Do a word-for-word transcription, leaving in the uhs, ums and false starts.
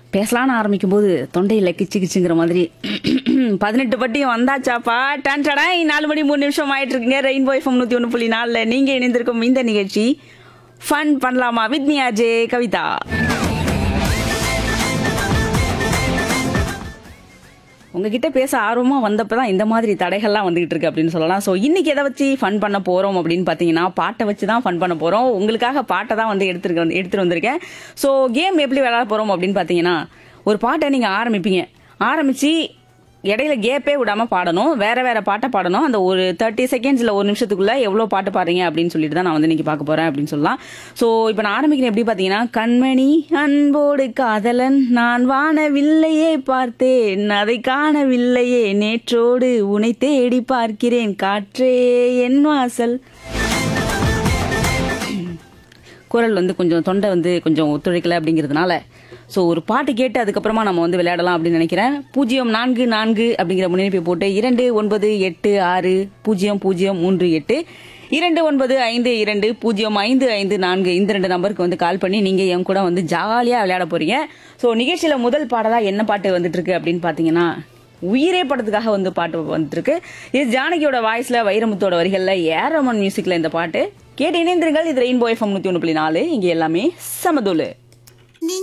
பேசலான்னு ஆரம்பிக்கும் போது தொண்டையில் கிச்சு கிச்சுங்கிற மாதிரி பதினெட்டு பட்டியும் வந்தாச்சாப்பா டான் டடாய் நாலு மணி மூணு நிமிஷம் ஆயிட்டு இருக்குங்க. ரெயின்போ எஃப்எம் நூற்றி ஒன்று புள்ளி நாலில் நீங்கள் இணைந்திருக்கும் இந்த நிகழ்ச்சி ஃபன் பண்ணலாமா வித் மீ அஜே கவிதா. உங்ககிட்ட பேச ஆர்வமாக வந்தப்போ தான் இந்த மாதிரி தடைகள்லாம் வந்துகிட்டு இருக்கு அப்படின்னு சொல்லலாம். ஸோ இன்னைக்கு எதை வச்சு ஃபன் பண்ண போகிறோம் அப்படின்னு பார்த்தீங்கன்னா பாட்டை வச்சு தான் ஃபன் பண்ண போகிறோம். உங்களுக்காக பாட்டை தான் வந்து எடுத்துருக்க வந்து எடுத்துகிட்டு வந்திருக்கேன். ஸோ கேம் எப்படி விளையாட போகிறோம் அப்படின்னு பார்த்தீங்கன்னா, ஒரு பாட்டை நீங்கள் ஆரம்பிப்பீங்க, ஆரம்பித்து இடையில கேப்பே விடாமல் பாடணும், வேற வேற பாட்டை பாடணும். அந்த ஒரு தேர்ட்டி செகண்ட்ஸில் ஒரு நிமிஷத்துக்குள்ள எவ்வளோ பாட்டு பாடுறீங்க அப்படின்னு சொல்லிட்டு தான் நான் வந்து இன்னைக்கு பார்க்க போகிறேன் அப்படின்னு சொல்லலாம். ஸோ இப்போ நான் ஆரம்பிக்கிறேன் எப்படி பார்த்தீங்கன்னா, கண்மணி அன்போடு காதலன் நான் வானவில்லையே பார்த்தேன் அதை காணவில்லையே நேற்றோடு உனை தேடி பார்க்கிறேன் காற்றே என் வாசல். குரல் வந்து கொஞ்சம் தொண்டை வந்து கொஞ்சம் ஒத்துழைக்கல அப்படிங்கிறதுனால ஸோ ஒரு பாட்டு கேட்டு அதுக்கப்புறமா நம்ம வந்து விளையாடலாம் அப்படின்னு நினைக்கிறேன். பூஜ்ஜியம் நான்கு நான்கு அப்படிங்கிற முன்னெடுப்பை போட்டு இரண்டு ஒன்பது எட்டு ஆறு பூஜ்ஜியம் பூஜ்ஜியம் மூன்று எட்டு இரண்டு ஒன்பது ஐந்து இரண்டு பூஜ்ஜியம் ஐந்து ஐந்து நான்கு இந்த ரெண்டு நம்பருக்கு வந்து கால் பண்ணி நீங்க என் கூட வந்து ஜாலியாக விளையாட போறீங்க. ஸோ நிகழ்ச்சியில முதல் பாடலா என்ன பாட்டு வந்துட்டு இருக்கு அப்படின்னு பாத்தீங்கன்னா, உயிரே படத்துக்காக வந்து பாட்டு வந்துட்டு இருக்கு. இது ஜானகியோட வாய்ஸ்ல வைரமுத்தோட வரிகள்ல ஏரமன் மியூசிக்ல இந்த பாட்டு கேட்டு இணைந்திருங்கள். இது ரெயின்போ எஃப்எம் நூத்தி ஒன்று புள்ளி நாலு, இங்க எல்லாமே சமதோலு.